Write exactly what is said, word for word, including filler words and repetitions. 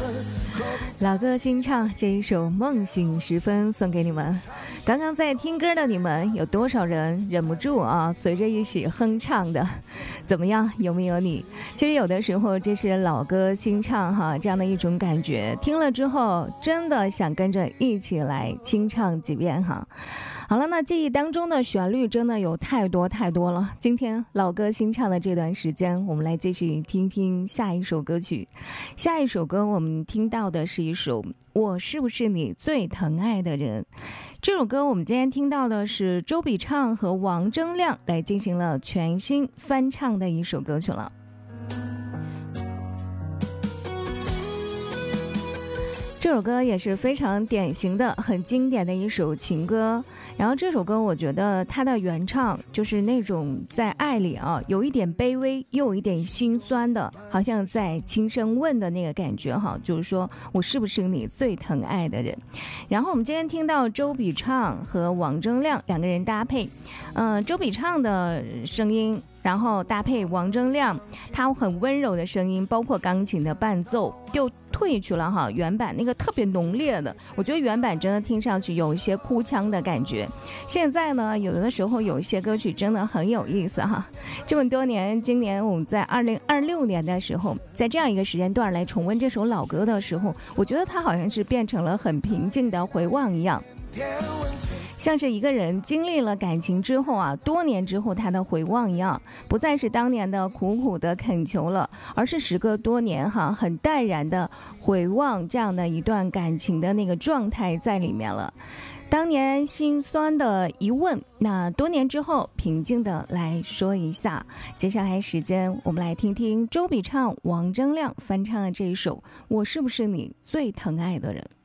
老歌新唱这一首《梦醒时分》送给你们。刚刚在听歌的你们，有多少人忍不住啊，随着一起哼唱的？怎么样？有没有你？其实有的时候这是老歌新唱哈，这样的一种感觉，听了之后真的想跟着一起来清唱几遍哈。好了，那记忆当中的旋律真的有太多太多了。今天老歌新唱的这段时间，我们来继续听听下一首歌曲。下一首歌我们听到的是一首《我是不是你最疼爱的人》。这首歌我们今天听到的是周笔畅和王铮亮来进行了全新翻唱的一首歌曲了。这首歌也是非常典型的很经典的一首情歌，然后这首歌我觉得它的原唱就是那种在爱里啊有一点卑微又有一点心酸的，好像在轻声问的那个感觉哈，就是说我是不是你最疼爱的人。然后我们今天听到周笔畅和王铮亮两个人搭配，呃，周笔畅的声音然后搭配王铮亮他很温柔的声音，包括钢琴的伴奏，就褪去了哈原版那个特别浓烈的，我觉得原版真的听上去有一些哭腔的感觉。现在呢有的时候有一些歌曲真的很有意思哈。这么多年，今年我们在二零二六年的时候，在这样一个时间段来重温这首老歌的时候，我觉得它好像是变成了很平静的回望一样，像是一个人经历了感情之后啊，多年之后他的回望一样，不再是当年的苦苦的恳求了，而是时隔多年哈，很淡然的回望这样的一段感情的那个状态在里面了。当年心酸的一问，那多年之后平静的来说一下。接下来时间我们来听听周笔畅、王铮亮翻唱的这一首《我是不是你最疼爱的人》。